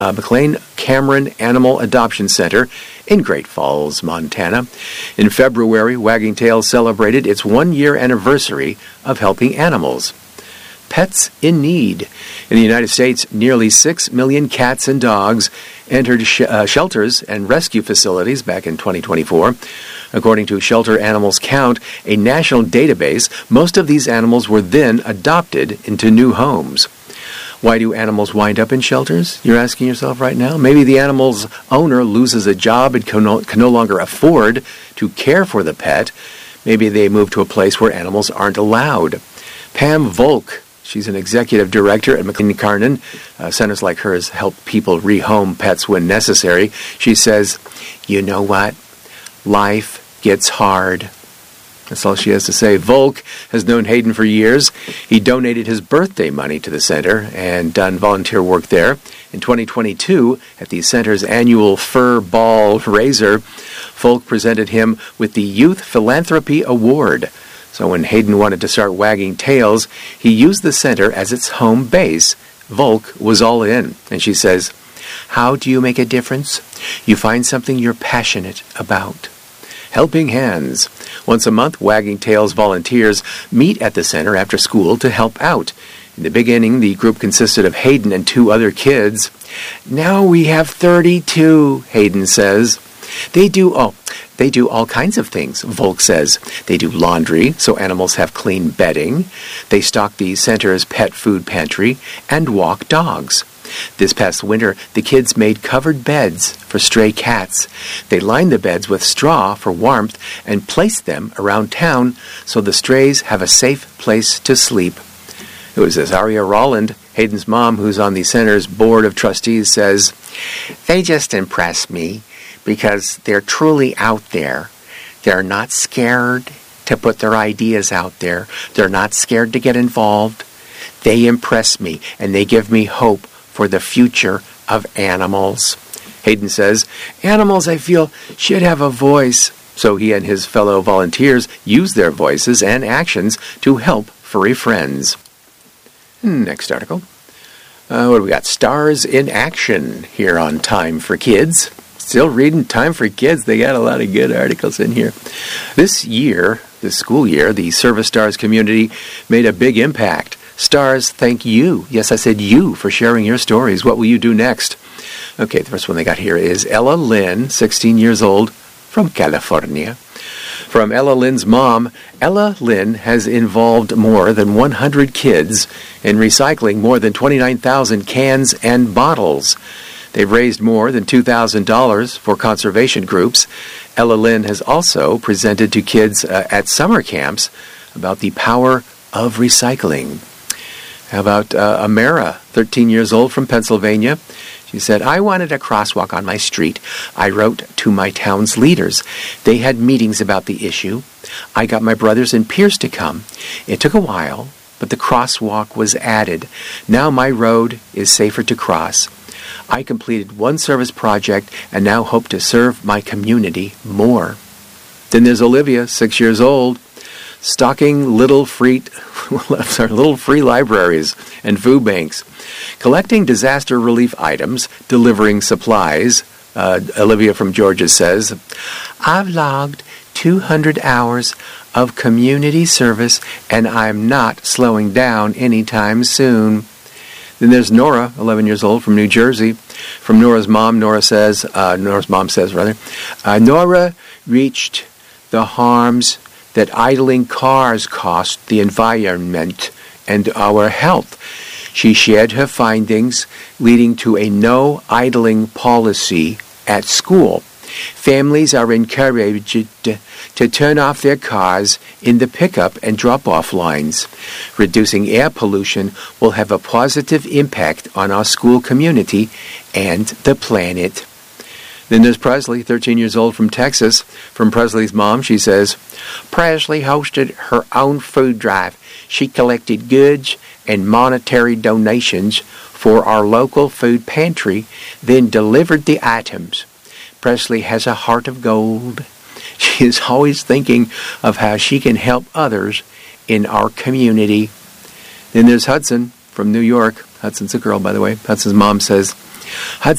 McLean Cameron Animal Adoption Center in Great Falls, Montana. In February, Wagging Tail celebrated its one-year anniversary of helping animals. Pets in need. In the United States, nearly 6 million cats and dogs entered shelters and rescue facilities back in 2024. According to Shelter Animals Count, a national database, most of these animals were then adopted into new homes. Why do animals wind up in shelters? You're asking yourself right now. Maybe the animal's owner loses a job and can no longer afford to care for the pet. Maybe they move to a place where animals aren't allowed. Pam Volk, she's an executive director at McLean Carnan. Centers like hers help people rehome pets when necessary. She says, you know what? Life gets hard. That's all she has to say. Volk has known Hayden for years. He donated his birthday money to the center and done volunteer work there. In 2022, at the center's annual Fur Ball Raiser, Volk presented him with the Youth Philanthropy Award. So when Hayden wanted to start Wagging Tails, he used the center as its home base. Volk was all in. And she says, how do you make a difference? You find something you're passionate about. Helping Hands. Once a month, Wagging Tails volunteers meet at the center after school to help out. In the beginning, the group consisted of Hayden and 2 other kids. Now we have 32, Hayden says. They do all kinds of things, Volk says. They do laundry, so animals have clean bedding. They stock the center's pet food pantry and walk dogs. This past winter, the kids made covered beds for stray cats. They lined the beds with straw for warmth and placed them around town so the strays have a safe place to sleep. It was Azaria Rolland, Hayden's mom, who's on the center's board of trustees, says, they just impress me because they're truly out there. They're not scared to put their ideas out there. They're not scared to get involved. They impress me and they give me hope for the future of animals. Hayden says, animals, I feel, should have a voice. So he and his fellow volunteers use their voices and actions to help furry friends. Next article. What do we got? Stars in Action here on Time for Kids. Still reading Time for Kids. They got a lot of good articles in here. This school year, the Service Stars community made a big impact. Stars, thank you. Yes, I said you for sharing your stories. What will you do next? Okay, the first one they got here is Ella Lynn, 16 years old, from California. From Ella Lynn's mom, Ella Lynn has involved more than 100 kids in recycling more than 29,000 cans and bottles. They've raised more than $2,000 for conservation groups. Ella Lynn has also presented to kids at summer camps about the power of recycling. How about Amara, 13 years old, from Pennsylvania? She said, I wanted a crosswalk on my street. I wrote to my town's leaders. They had meetings about the issue. I got my brothers and peers to come. It took a while, but the crosswalk was added. Now my road is safer to cross. I completed one service project and now hope to serve my community more. Then there's Olivia, 6 years old, stocking little free libraries and food banks, collecting disaster relief items, delivering supplies. Olivia from Georgia says, I've logged 200 hours of community service and I'm not slowing down anytime soon. Then there's Nora, 11 years old, from New Jersey. From Nora's mom, Nora says, Nora reached the harms that idling cars cost the environment and our health. She shared her findings, leading to a no idling policy at school. Families are encouraged to turn off their cars in the pickup and drop-off lines. Reducing air pollution will have a positive impact on our school community and the planet. Then there's Presley, 13 years old, from Texas. From Presley's mom, she says, Presley hosted her own food drive. She collected goods and monetary donations for our local food pantry, then delivered the items. Presley has a heart of gold. She is always thinking of how she can help others in our community. Then there's Hudson from New York. Hudson's a girl, by the way. Hudson's mom says, Hudson